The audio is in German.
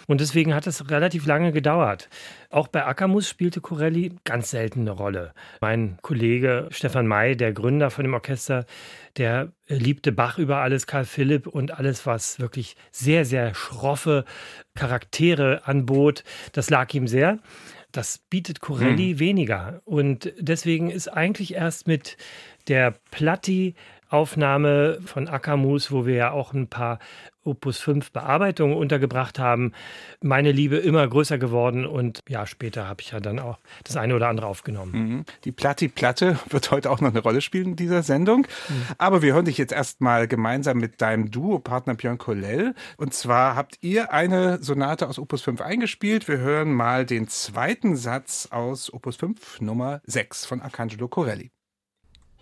Und deswegen hat es relativ lange gedauert. Auch bei Ackermus spielte Corelli ganz selten eine Rolle. Mein Kollege Stefan May, der Gründer von dem Orchester, der liebte Bach über alles, Carl Philipp und alles, was wirklich sehr, sehr schroffe Charaktere anbot. Das lag ihm sehr. Das bietet Corelli weniger. Und deswegen ist eigentlich erst mit der Platti-Aufnahme von Ackermus, wo wir ja auch ein paar Opus 5 Bearbeitungen untergebracht haben, meine Liebe immer größer geworden. Und ja, später habe ich ja dann auch das eine oder andere aufgenommen. Die Platti-Platte wird heute auch noch eine Rolle spielen in dieser Sendung. Aber wir hören dich jetzt erstmal gemeinsam mit deinem Duopartner Björn Kollel. Und zwar habt ihr eine Sonate aus Opus 5 eingespielt. Wir hören mal den zweiten Satz aus Opus 5 Nummer 6 von Arcangelo Corelli.